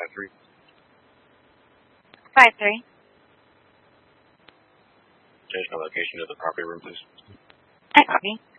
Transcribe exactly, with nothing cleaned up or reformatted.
five three. five three. Change my location to the property room, please. I copy.